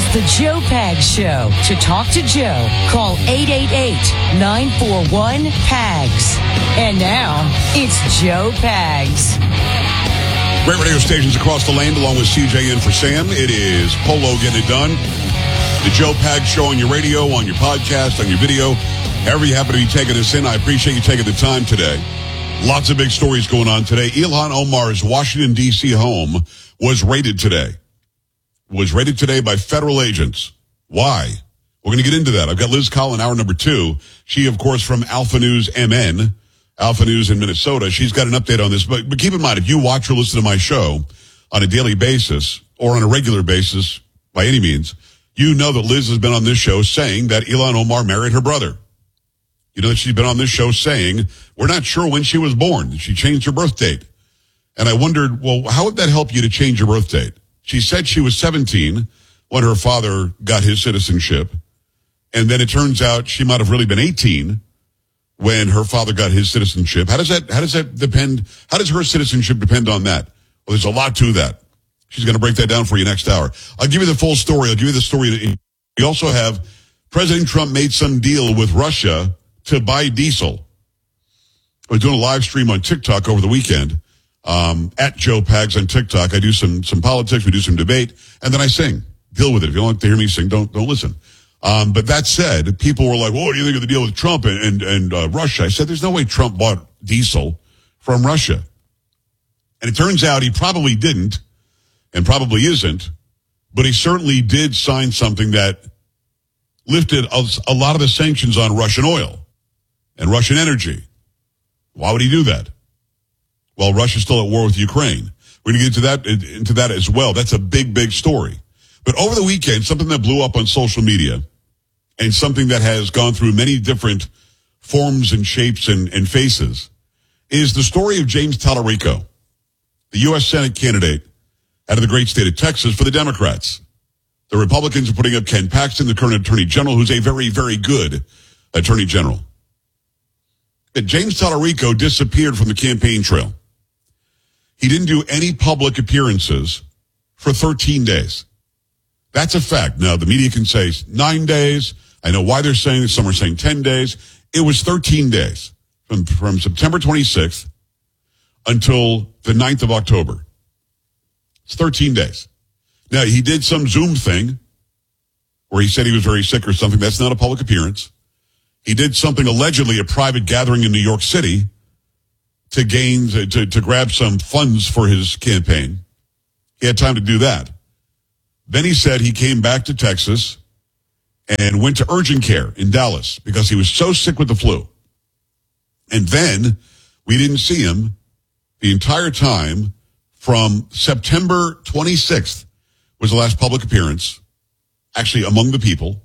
The Joe Pags Show. To talk to Joe, call 888-941-PAGS. And now, it's Joe Pags. Great radio stations across the land, along with CJ in for Sam. It is Polo getting it done. The Joe Pags Show on your radio, on your podcast, on your video. However you happen to be taking us in, I appreciate you taking the time today. Lots of big stories going on today. Ilhan Omar's Washington, D.C. home was raided today. Was raided today by federal agents. Why? We're going to get into that. I've got Liz Collin, hour number 2. She, of course, from Alpha News MN, Alpha News in Minnesota. She's got an update on this. But keep in mind, if you watch or listen to my show on a daily basis or on a regular basis, by any means, you know that Liz has been on this show saying that Ilhan Omar married her brother. You know that she's been on this show saying, we're not sure when she was born. She changed her birth date. And I wondered, well, how would that help you to change your birth date? She said she was 17 when her father got his citizenship. And then it turns out she might have really been 18 when her father got his citizenship. How does that depend? How does her citizenship depend on that? Well, there's a lot to that. She's going to break that down for you next hour. I'll give you the full story. I'll give you the story. We also have President Trump made some deal with Russia to buy diesel. I was doing a live stream on TikTok over the weekend, at Joe Pags on TikTok. I do some politics, we do some debate, and then I sing. Deal with it. If you don't like to hear me sing, don't listen. But that said, people were like, what do you think of the deal with Trump and Russia? I said, there's no way Trump bought diesel from Russia. And it turns out he probably didn't, and probably isn't, but he certainly did sign something that lifted a lot of the sanctions on Russian oil and Russian energy. Why would he do that? Well, Russia's still at war with Ukraine. We're going to get into that as well. That's a big, big story. But over the weekend, something that blew up on social media and something that has gone through many different forms and shapes and faces is the story of James Tallarico, the U.S. Senate candidate out of the great state of Texas for the Democrats. The Republicans are putting up Ken Paxton, the current attorney general, who's a very, very good attorney general. But James Tallarico disappeared from the campaign trail. He didn't do any public appearances for 13 days. That's a fact. Now, the media can say 9 days. I know why they're saying this. Some are saying 10 days. It was 13 days from September 26th until the 9th of October. It's 13 days. Now, he did some Zoom thing where he said he was very sick or something. That's not a public appearance. He did something allegedly a private gathering in New York City to grab some funds for his campaign. He had time to do that. Then he said he came back to Texas and went to urgent care in Dallas because he was so sick with the flu. And then we didn't see him the entire time from September 26th was the last public appearance, actually among the people.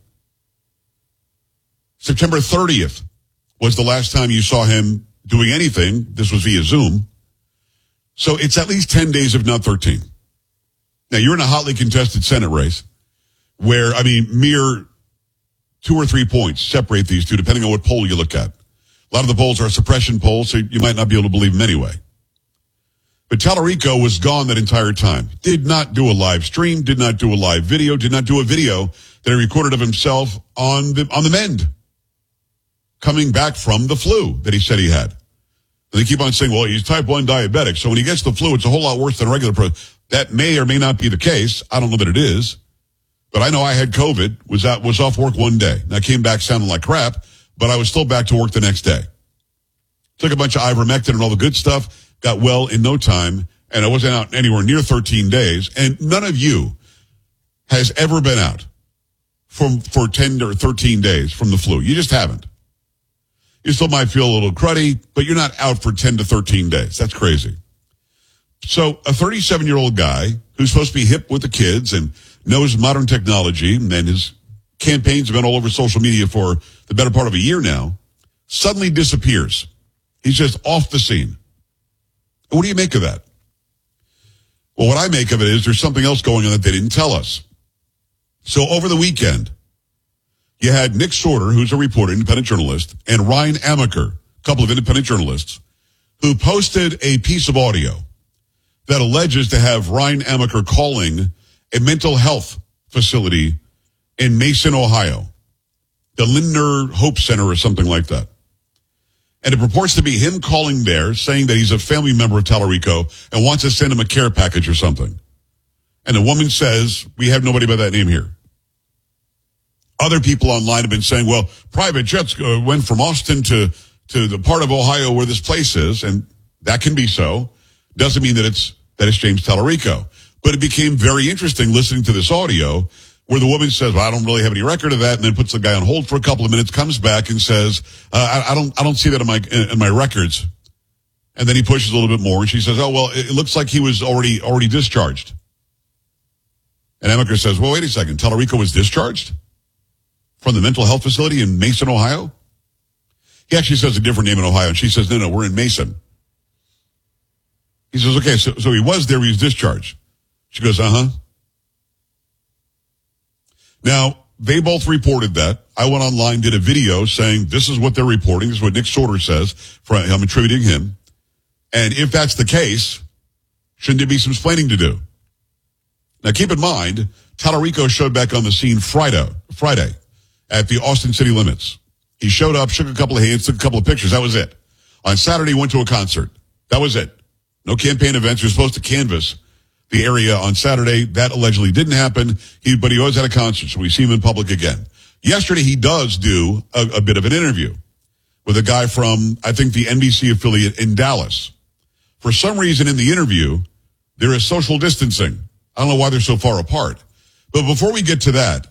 September 30th was the last time you saw him doing anything. This was via Zoom. So it's at least 10 days, if not 13. Now, you're in a hotly contested Senate race where, mere 2 or 3 points separate these two, depending on what poll you look at. A lot of the polls are suppression polls, so you might not be able to believe them anyway. But Tallarico was gone that entire time. Did not do a live stream, did not do a live video, did not do a video that he recorded of himself on the mend, coming back from the flu that he said he had. And they keep on saying, well, he's type 1 diabetic, so when he gets the flu, it's a whole lot worse than a regular person. That may or may not be the case. I don't know that it is. But I know I had COVID, was off work one day. And I came back sounding like crap, but I was still back to work the next day. Took a bunch of ivermectin and all the good stuff, got well in no time, and I wasn't out anywhere near 13 days. And none of you has ever been out for 10 or 13 days from the flu. You just haven't. You still might feel a little cruddy, but you're not out for 10 to 13 days. That's crazy. So a 37-year-old guy who's supposed to be hip with the kids and knows modern technology, and his campaigns have been all over social media for the better part of a year now, suddenly disappears. He's just off the scene. What do you make of that? Well, what I make of it is there's something else going on that they didn't tell us. So over the weekend, you had Nick Sorter, who's a reporter, independent journalist, and Ryan Amaker, a couple of independent journalists, who posted a piece of audio that alleges to have Ryan Amaker calling a mental health facility in Mason, Ohio. The Lindner Hope Center or something like that. And it purports to be him calling there, saying that he's a family member of Tallarico and wants to send him a care package or something. And the woman says, we have nobody by that name here. Other people online have been saying, well, private jets went from Austin to the part of Ohio where this place is, and that can be so. Doesn't mean that it's James Tallarico. But it became very interesting listening to this audio where the woman says, well, I don't really have any record of that, and then puts the guy on hold for a couple of minutes, comes back and says, I don't see that in my records. And then he pushes a little bit more, and she says, oh, well, it looks like he was already discharged. And Amaker says, well, wait a second, Tallarico was discharged from the mental health facility in Mason, Ohio? He actually says a different name in Ohio, and she says, no, we're in Mason. He says, okay, so he was there, he was discharged. She goes, uh-huh. Now, they both reported that. I went online, did a video saying this is what they're reporting. This is what Nick Sorter says. I'm attributing him. And if that's the case, shouldn't there be some explaining to do? Now, keep in mind, Tallarico showed back on the scene Friday at the Austin city limits. He showed up, shook a couple of hands, took a couple of pictures. That was it. On Saturday, went to a concert. That was it. No campaign events. He was supposed to canvass the area on Saturday. That allegedly didn't happen. But he always had a concert, so we see him in public again. Yesterday, he does do a bit of an interview with a guy from, I think, the NBC affiliate in Dallas. For some reason in the interview, there is social distancing. I don't know why they're so far apart. But before we get to that,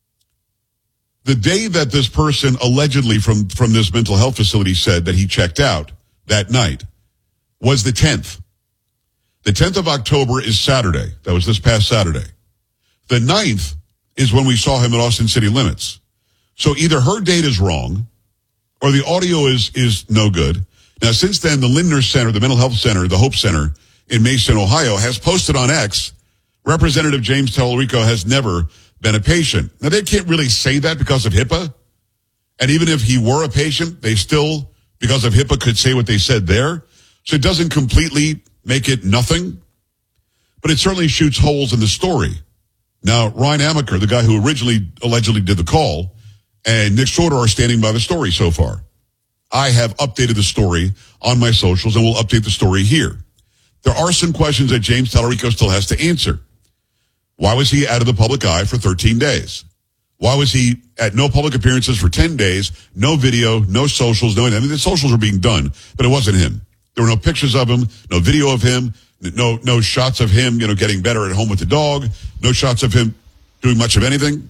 the day that this person allegedly from this mental health facility said that he checked out that night was the 10th. The 10th of October is Saturday. That was this past Saturday. The 9th is when we saw him at Austin city limits. So either her date is wrong or the audio is no good. Now, since then, the Lindner Center, the Mental Health Center, the Hope Center in Mason, Ohio, has posted on X, Representative James Tallarico has never been a patient. Now, they can't really say that because of HIPAA. And even if he were a patient, they still, because of HIPAA, could say what they said there. So it doesn't completely make it nothing, but it certainly shoots holes in the story. Now, Ryan Amaker, the guy who originally allegedly did the call, and Nick Sorter are standing by the story so far. I have updated the story on my socials, and we'll update the story here. There are some questions that James Tallarico still has to answer. Why was he out of the public eye for 13 days? Why was he at no public appearances for 10 days, no video, no socials, no anything? I mean, the socials were being done, but it wasn't him. There were no pictures of him, no video of him, no shots of him, getting better at home with the dog, no shots of him doing much of anything.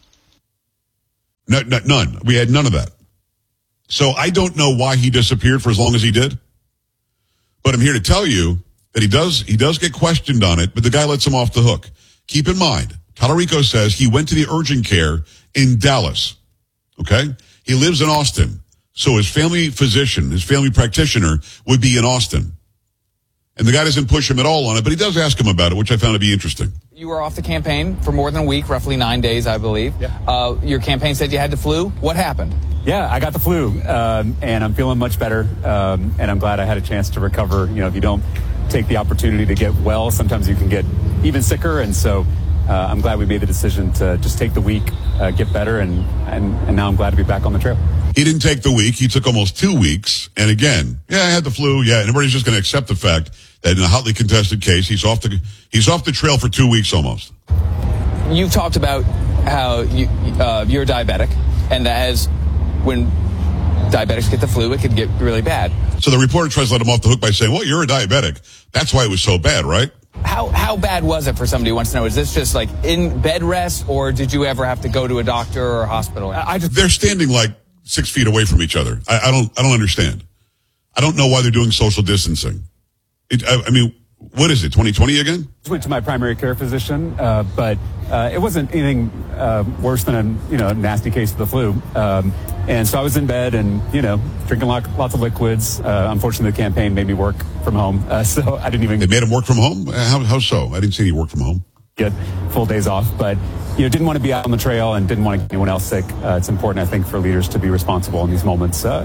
None. We had none of that. So I don't know why he disappeared for as long as he did. But I'm here to tell you that he does get questioned on it, but the guy lets him off the hook. Keep in mind, Tallarico says he went to the urgent care in Dallas. Okay? He lives in Austin. So his family physician, his family practitioner would be in Austin. And the guy doesn't push him at all on it, but he does ask him about it, which I found to be interesting. You were off the campaign for more than a week, roughly 9 days, I believe. Yeah. Your campaign said you had the flu. What happened? Yeah, I got the flu, and I'm feeling much better, and I'm glad I had a chance to recover. If you don't take the opportunity to get well, sometimes you can get even sicker, and so I'm glad we made the decision to just take the week, get better, and now I'm glad to be back on the trail. He didn't take the week. He took almost 2 weeks. And again, I had the flu. Yeah, and everybody's just going to accept the fact that in a hotly contested case, he's off the trail for 2 weeks almost. You've talked about how you're diabetic, and that as when diabetics get the flu, it could get really bad. So the reporter tries to let him off the hook by saying, well, you're a diabetic. That's why it was so bad, right? How bad was it for somebody who wants to know? Is this just like in bed rest, or did you ever have to go to a doctor or a hospital? They're standing like 6 feet away from each other. I don't understand. I don't know why they're doing social distancing. I mean, what is it, 2020 again? I went to my primary care physician, but it wasn't anything worse than a nasty case of the flu. And so I was in bed and, drinking lots of liquids. Unfortunately, the campaign made me work from home, so I didn't even... They made him work from home? How so? I didn't see any work from home. Get full days off, but didn't want to be out on the trail and didn't want to get anyone else sick. It's important, I think, for leaders to be responsible in these moments.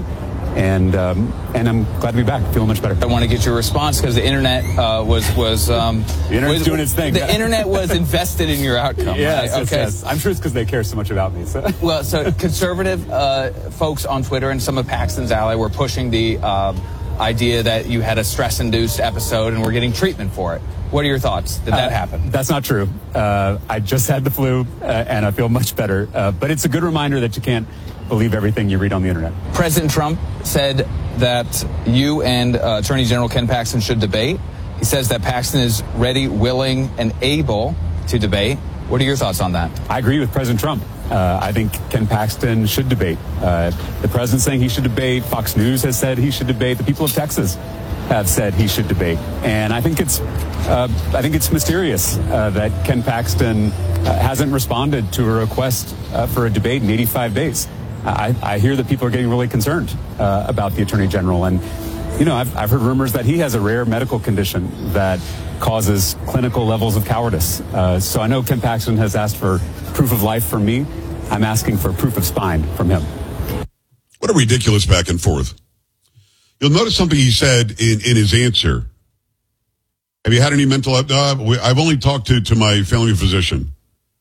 And I'm glad to be back. Feeling much better. I want to get your response because the internet was the internet's doing its thing. The internet was invested in your outcome. Yes, right? Okay. Yes. I'm sure it's because they care so much about me. So. Well, so conservative folks on Twitter and some of Paxton's ally were pushing the idea that you had a stress-induced episode and were getting treatment for it. What are your thoughts? Did that happen? That's not true. I just had the flu, and I feel much better. But it's a good reminder that you can't believe everything you read on the internet. President Trump said that you and Attorney General Ken Paxton should debate. He says that Paxton is ready, willing, and able to debate. What are your thoughts on that? I agree with President Trump. I think Ken Paxton should debate. The president's saying he should debate. Fox News has said he should debate. The people of Texas have said he should debate. And I think it's mysterious that Ken Paxton hasn't responded to a request for a debate in 85 days. I hear that people are getting really concerned about the Attorney General. And, you know, I've heard rumors that he has a rare medical condition that causes clinical levels of cowardice. So I know Ken Paxton has asked for proof of life from me. I'm asking for proof of spine from him. What a ridiculous back and forth. You'll notice something he said in his answer. Have you had any mental... I've only talked to my family physician.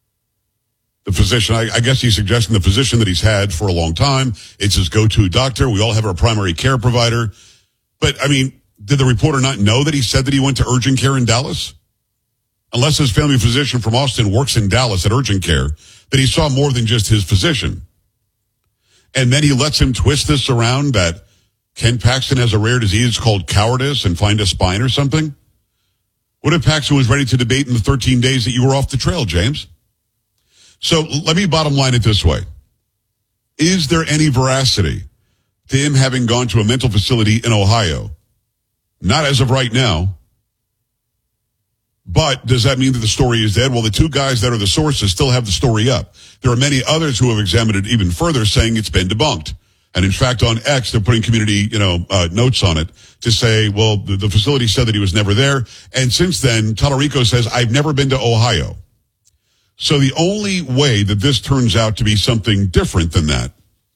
The physician, I guess he's suggesting the physician that he's had for a long time. It's his go-to doctor. We all have our primary care provider. But, I mean, did the reporter not know that he said that he went to urgent care in Dallas? Unless his family physician from Austin works in Dallas at urgent care, that he saw more than just his physician. And then he lets him twist this around that Ken Paxton has a rare disease called cowardice and find a spine or something? What if Paxton was ready to debate in the 13 days that you were off the trail, James? So let me bottom line it this way. Is there any veracity to him having gone to a mental facility in Ohio? Not as of right now. But does that mean that the story is dead? Well, the two guys that are the sources still have the story up. There are many others who have examined it even further, saying it's been debunked. And in fact, on X, they're putting community, notes on it to say, well, the facility said that he was never there. And since then, Tallarico says, I've never been to Ohio. So the only way that this turns out to be something different than that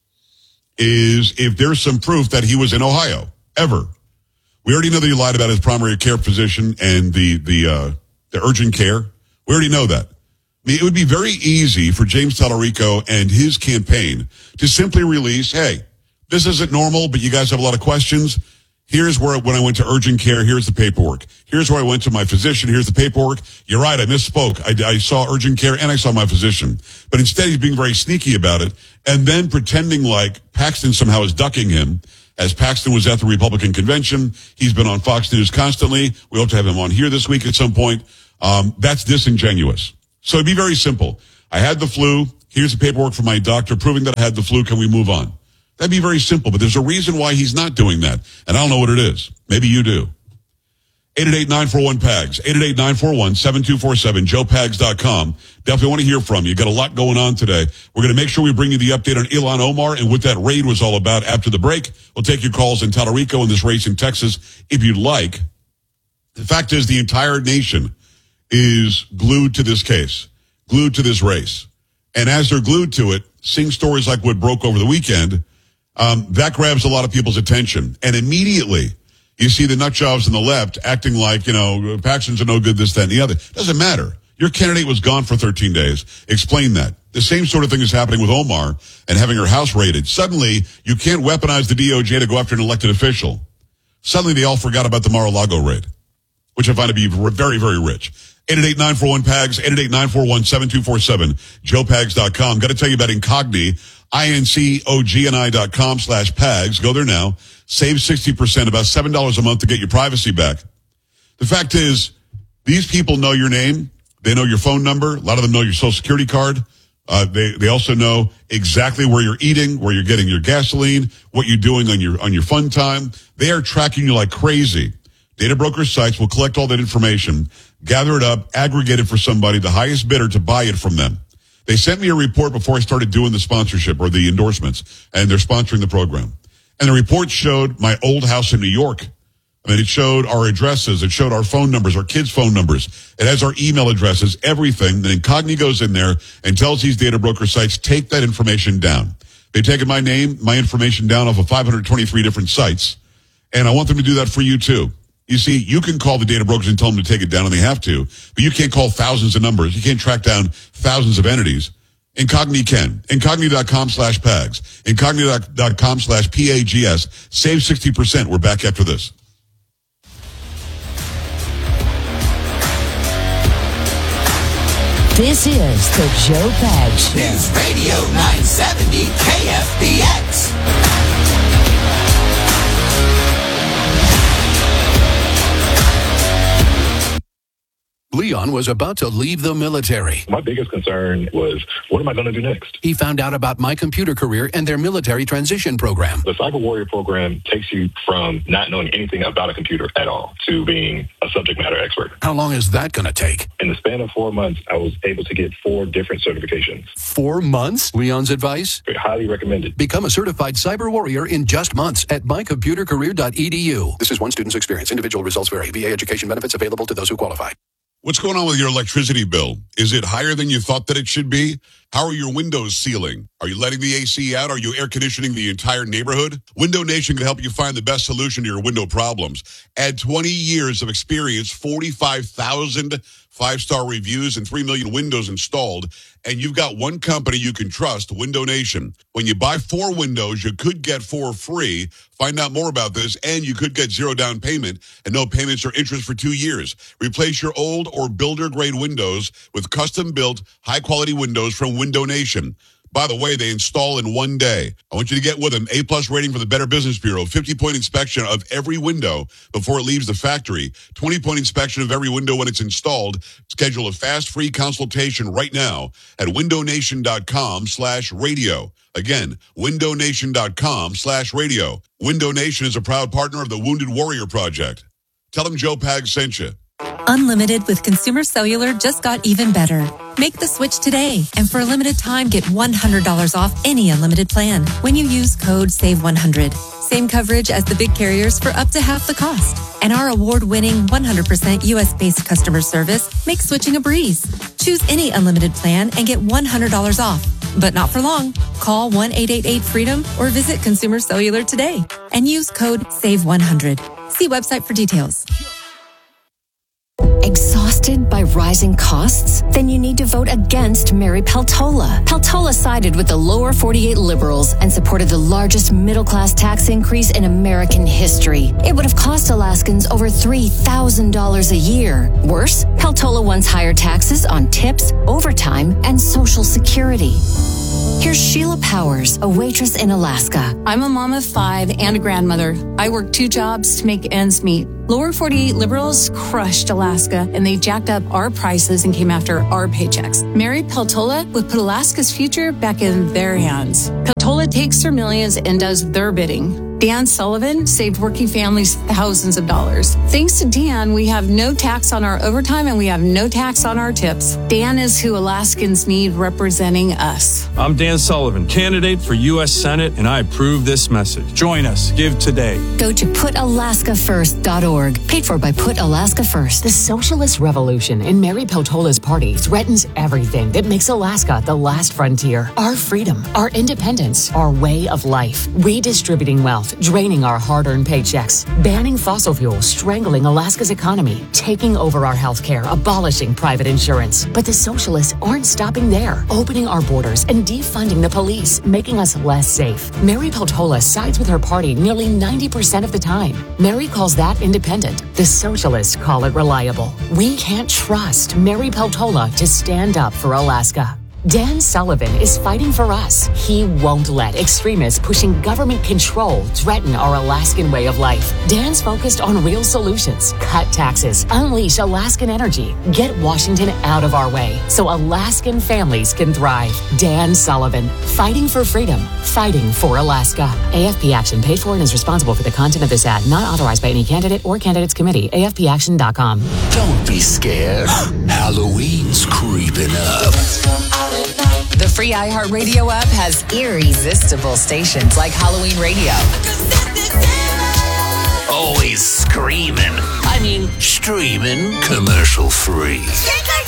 is if there's some proof that he was in Ohio, ever. We already know that he lied about his primary care physician and the urgent care. We already know that. I mean, it would be very easy for James Tallarico and his campaign to simply release, hey, this isn't normal, but you guys have a lot of questions. Here's when I went to urgent care. Here's the paperwork. Here's where I went to my physician. Here's the paperwork. You're right. I misspoke. I saw urgent care and I saw my physician. But instead, he's being very sneaky about it and then pretending like Paxton somehow is ducking him. As Paxton was at the Republican convention, he's been on Fox News constantly. We hope to have him on here this week at some point. That's disingenuous. So it'd be very simple. I had the flu. Here's the paperwork from my doctor proving that I had the flu. Can we move on? That'd be very simple, but there's a reason why he's not doing that. And I don't know what it is. Maybe you do. 888-941-PAGS, 888-941-7247, joepags.com. Definitely want to hear from you. Got a lot going on today. We're going to make sure we bring you the update on Ilhan Omar and what that raid was all about after the break. We'll take your calls in Tallarico and this race in Texas if you'd like. The fact is the entire nation is glued to this case, glued to this race. And as they're glued to it, seeing stories like what broke over the weekend, that grabs a lot of people's attention. And immediately you see the nut jobs on the left acting like, Paxton's are no good, this, that, and the other. Doesn't matter. Your candidate was gone for 13 days. Explain that. The same sort of thing is happening with Omar and having her house raided. Suddenly, you can't weaponize the DOJ to go after an elected official. Suddenly, they all forgot about the Mar-a-Lago raid, which I find to be very, very rich. 888-941-PAGS, 888-941-7247, joepags.com. Got to tell you about Incogni, INCOGNI.com/PAGS. Go there now. Save 60%, about $7 a month to get your privacy back. The fact is, these people know your name. They know your phone number. A lot of them know your social security card. They also know exactly where you're eating, where you're getting your gasoline, what you're doing on your fun time. They are tracking you like crazy. Data broker sites will collect all that information, gather it up, aggregate it for somebody, the highest bidder, to buy it from them. They sent me a report before I started doing the sponsorship or the endorsements, and they're sponsoring the program. And the report showed my old house in New York. I mean, it showed our addresses. It showed our phone numbers, our kids' phone numbers. It has our email addresses, everything. Then Incogni goes in there and tells these data broker sites, take that information down. They've taken my name, my information down off of 523 different sites, and I want them to do that for you too. You see, you can call the data brokers and tell them to take it down, and they have to, but you can't call thousands of numbers. You can't track down thousands of entities. Incogni can. Incogni.com/PAGS. Incogni.com/PAGS. Save 60%. We're back after this. This is the Joe Pags Show. News Radio 970 KFBX. Leon was about to leave the military. My biggest concern was, what am I going to do next? He found out about My Computer Career and their military transition program. The Cyber Warrior program takes you from not knowing anything about a computer at all to being a subject matter expert. How long is that going to take? In the span of 4 months, I was able to get 4 different certifications. 4 months? Leon's advice? Highly recommended. Become a certified cyber warrior in just months at mycomputercareer.edu. This is one student's experience. Individual results vary. VA education benefits available to those who qualify. What's going on with your electricity bill? Is it higher than you thought that it should be? How are your windows sealing? Are you letting the AC out? Are you air conditioning the entire neighborhood? Window Nation can help you find the best solution to your window problems. Add 20 years of experience, 45,000 5-star reviews, and 3 million windows installed, and you've got one company you can trust, Window Nation. When you buy 4 windows, you could get 4 free. Find out more about this, and you could get 0 down payment and no payments or interest for 2 years. Replace your old or builder-grade windows with custom-built, high-quality windows from Window Nation. By the way, they install in 1 day. I want you to get with them. A+ rating from the Better Business Bureau. 50-point inspection of every window before it leaves the factory. 20-point inspection of every window when it's installed. Schedule a fast, free consultation right now at windownation.com/radio. Again, windownation.com/radio. Window Nation is a proud partner of the Wounded Warrior Project. Tell them Joe Pags sent you. Unlimited with Consumer Cellular just got even better. Make the switch today, and for a limited time, get $100 off any unlimited plan when you use code SAVE100. Same coverage as the big carriers for up to half the cost. And our award-winning 100% U.S.-based customer service makes switching a breeze. Choose any unlimited plan and get $100 off. But not for long. Call 1-888-FREEDOM or visit Consumer Cellular today and use code SAVE100. See website for details. Exhausted by rising costs? Then you need to vote against Mary Peltola. Peltola sided with the lower 48 liberals and supported the largest middle-class tax increase in American history. It would have cost Alaskans over $3,000 a year. Worse, Peltola wants higher taxes on tips, overtime, and Social Security. Here's Sheila Powers, a waitress in Alaska. I'm a mom of 5 and a grandmother. I work 2 jobs to make ends meet. Lower 48 liberals crushed Alaska, and they jacked up our prices and came after our paychecks. Mary Peltola would put Alaska's future back in their hands. Peltola takes their millions and does their bidding. Dan Sullivan saved working families thousands of dollars. Thanks to Dan, we have no tax on our overtime and we have no tax on our tips. Dan is who Alaskans need representing us. I'm Dan Sullivan, candidate for U.S. Senate, and I approve this message. Join us. Give today. Go to PutAlaskaFirst.org. Paid for by Put Alaska First. The socialist revolution in Mary Peltola's party threatens everything that makes Alaska the last frontier. Our freedom, our independence, our way of life. Redistributing wealth, draining our hard-earned paychecks, banning fossil fuels, strangling Alaska's economy, taking over our health care, abolishing private insurance. But the socialists aren't stopping there, opening our borders and defunding the police, making us less safe. Mary Peltola sides with her party nearly 90% of the time. Mary calls that independent. The socialists call it reliable. We can't trust Mary Peltola to stand up for Alaska. Dan Sullivan is fighting for us. He won't let extremists pushing government control threaten our Alaskan way of life. Dan's focused on real solutions. Cut taxes, unleash Alaskan energy, get Washington out of our way so Alaskan families can thrive. Dan Sullivan, fighting for freedom, fighting for Alaska. AFP Action paid for and is responsible for the content of this ad, not authorized by any candidate or candidates committee. AFPAction.com. Don't be scared. Halloween's creeping up. The free iHeartRadio app has irresistible stations like Halloween Radio. Always screaming. I mean, streaming commercial free.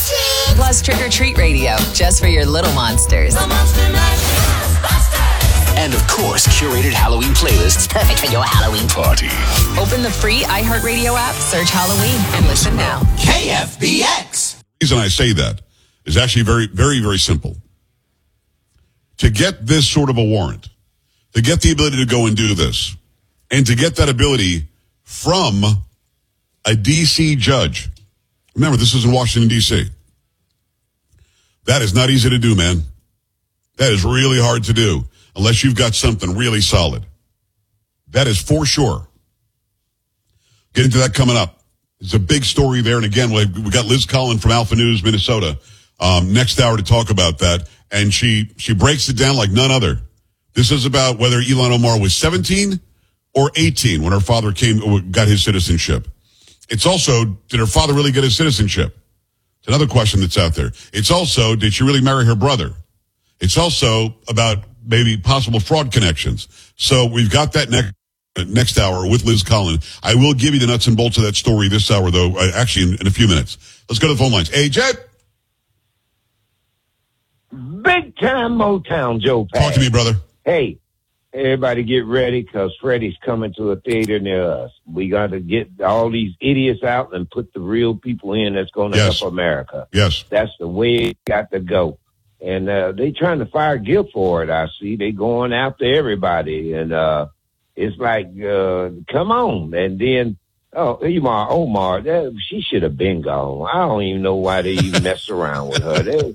Plus Trick or Treat Radio, just for your little monsters. And of course, curated Halloween playlists perfect for your Halloween party. Open the free iHeartRadio app, search Halloween, and listen now. KFBX. The reason I say that is actually very, very, very simple. To get this sort of a warrant, to get the ability to go and do this, and to get that ability from a D.C. judge. Remember, this is in Washington, D.C. That is not easy to do, man. That is really hard to do unless you've got something really solid. That is for sure. Get into that coming up. It's a big story there. And again, we got Liz Collin from Alpha News, Minnesota, next hour to talk about that. And she breaks it down like none other. This is about whether Ilhan Omar was 17 or 18 when her father got his citizenship. It's also, did her father really get his citizenship? It's another question that's out there. It's also, did she really marry her brother? It's also about maybe possible fraud connections. So we've got that next hour with Liz Collin. I will give you the nuts and bolts of that story this hour, though, actually in a few minutes. Let's go to the phone lines. AJ? Big time Motown, Joe Pags. Talk to me, brother. Hey, everybody get ready because Freddie's coming to a theater near us. We got to get all these idiots out and put the real people in that's going to help America. Yes. That's the way it got to go. And they trying to fire Gil for it, I see. They going after everybody. And it's like, come on. And then, Omar, she should have been gone. I don't even know why they even messed around with her.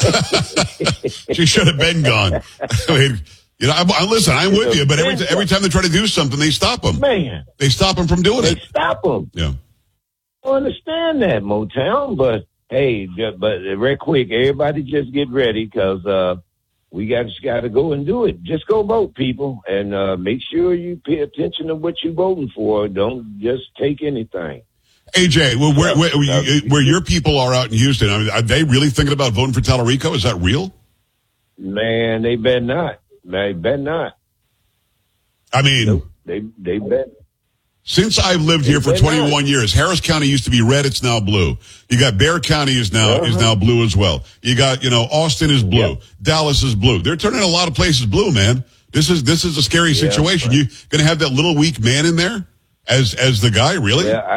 She should have been gone. I mean, you know, listen, I'm with you, but every time they try to do something, they stop them. Man. They stop them from doing it. They stop them. Yeah. I understand that, Motown, but hey, real quick, everybody just get ready because we just got to go and do it. Just go vote, people, and make sure you pay attention to what you're voting for. Don't just take anything. AJ, where your people are out in Houston, I mean, are they really thinking about voting for Tallarico? Is that real? Man, they better not. They better not. I mean, nope, they bet. Since I've lived here for 21 years, Harris County used to be red. It's now blue. You got Bexar County is now blue as well. You got, Austin is blue. Yep. Dallas is blue. They're turning a lot of places blue, man. This is a scary situation. Right. You going to have that little weak man in there as the guy, really? Yeah,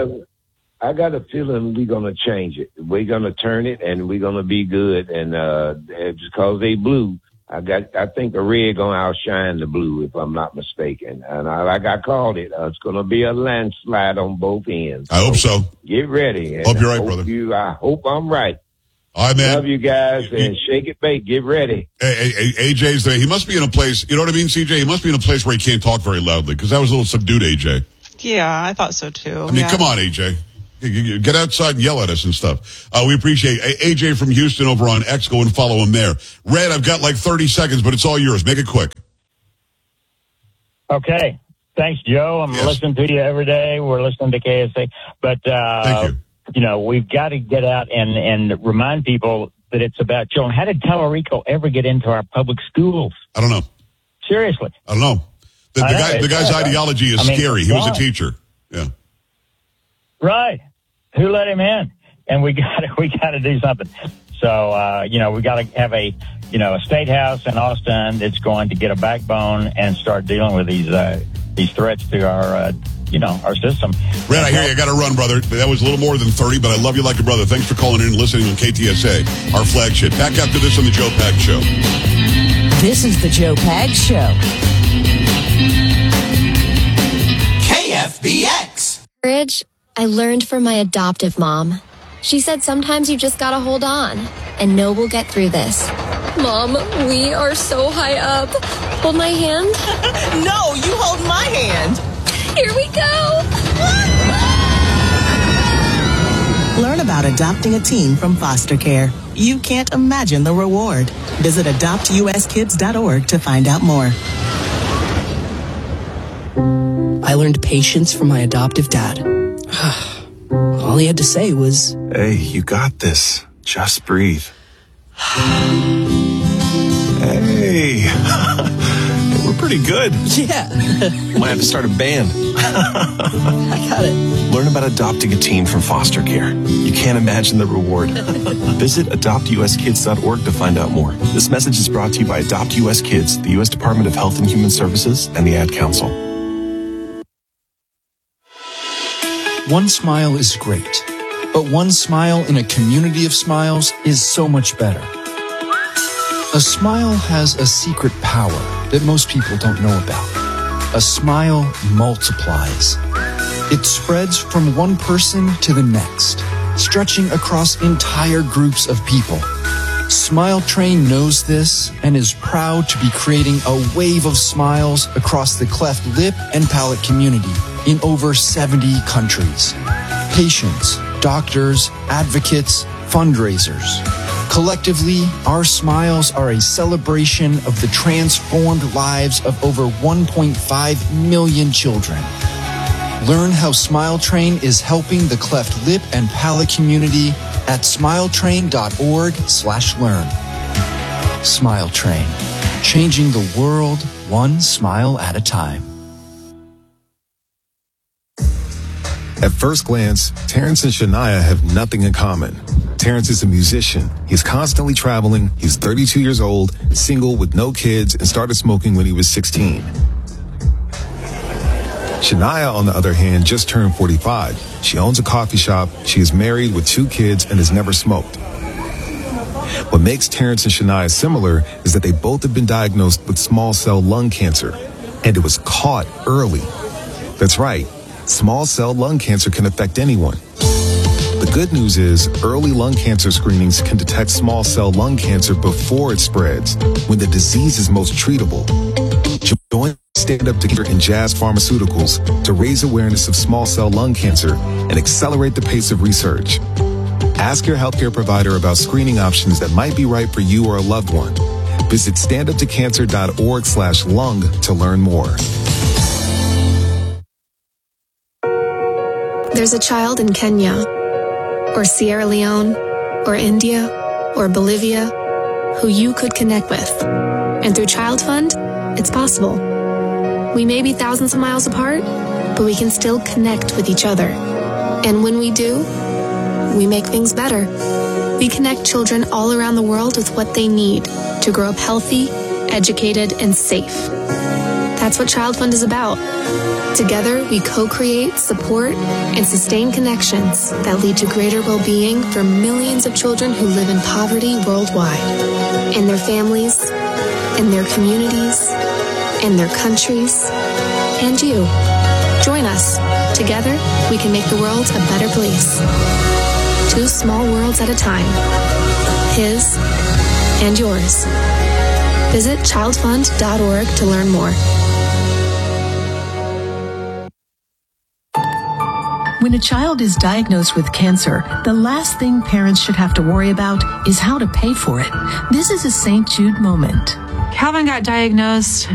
I got a feeling we're going to change it. We're going to turn it and we're going to be good. And, because they blue, I think the red going to outshine the blue, if I'm not mistaken. And like I called it, it's going to be a landslide on both ends. I hope so. Get ready. Hope you're right, brother. I hope I'm right. All right, man. Love you guys, and shake it, bake. Get ready. AJ's there. He must be in a place, you know what I mean, CJ? He must be in a place where he can't talk very loudly, because that was a little subdued, AJ. Yeah, I thought so, too. I mean, come on, AJ. Get outside and yell at us and stuff. We appreciate AJ from Houston over on X. Go and follow him there. Red, I've got like 30 seconds, but it's all yours. Make it quick. Okay. Thanks, Joe. I'm listening to you every day. We're listening to KSA. But, thank you. We've got to get out and remind people that it's about children. How did Tallarico ever get into our public schools? I don't know. Seriously. I don't know. The guy's ideology is scary. He was a teacher. Yeah. Right. Who let him in? And we got to do something. So, we got to have a state house in Austin that's going to get a backbone and start dealing with these threats to our system. Red, I hear you. I got to run, brother. That was a little more than 30, but I love you like a brother. Thanks for calling in and listening on KTSA, our flagship. Back after this on the Joe Pags Show. This is the Joe Pags Show. KFBX. Courage, I learned from my adoptive mom. She said sometimes you just gotta hold on and know we'll get through this. Mom, we are so high up. Hold my hand. No, you hold my hand. Here we go. Learn about adopting a teen from foster care. You can't imagine the reward. Visit adoptuskids.org to find out more. I learned patience from my adoptive dad. All he had to say was, "Hey, you got this. Just breathe." Hey, we're pretty good. Yeah. Might have to start a band. I got it. Learn about adopting a teen from foster care. You can't imagine the reward. Visit adoptuskids.org to find out more. This message is brought to you by Adopt U.S. Kids, the U.S. Department of Health and Human Services, and the Ad Council. One smile is great, but one smile in a community of smiles is so much better. A smile has a secret power that most people don't know about. A smile multiplies. It spreads from one person to the next, stretching across entire groups of people. Smile Train knows this and is proud to be creating a wave of smiles across the cleft lip and palate community in over 70 countries. Patients, doctors, advocates, fundraisers. Collectively, our smiles are a celebration of the transformed lives of over 1.5 million children. Learn how Smile Train is helping the cleft lip and palate community at smiletrain.org/learn. Smile Train, changing the world one smile at a time. At first glance, Terrence and Shania have nothing in common. Terrence is a musician. He's constantly traveling. He's 32 years old, single with no kids, and started smoking when he was 16. Shania, on the other hand, just turned 45. She owns a coffee shop. She is married with 2 kids and has never smoked. What makes Terrence and Shania similar is that they both have been diagnosed with small cell lung cancer, and it was caught early. That's right. Small cell lung cancer can affect anyone. The good news is early lung cancer screenings can detect small cell lung cancer before it spreads, when the disease is most treatable. Join Stand Up Together and Jazz Pharmaceuticals to raise awareness of small cell lung cancer and accelerate the pace of research. Ask your healthcare provider about screening options that might be right for you or a loved one. Visit standuptocancer.org/lung to learn more. There's a child in Kenya, or Sierra Leone, or India, or Bolivia, who you could connect with. And through Child Fund, it's possible. We may be thousands of miles apart, but we can still connect with each other. And when we do, we make things better. We connect children all around the world with what they need to grow up healthy, educated, and safe. That's what Child Fund is about. Together, we co-create, support, and sustain connections that lead to greater well-being for millions of children who live in poverty worldwide, and their families, and their communities, and their countries, and you. Join us. Together, we can make the world a better place. 2 small worlds at a time. His and yours. Visit childfund.org to learn more. When a child is diagnosed with cancer, the last thing parents should have to worry about is how to pay for it. This is a St. Jude moment. Calvin got diagnosed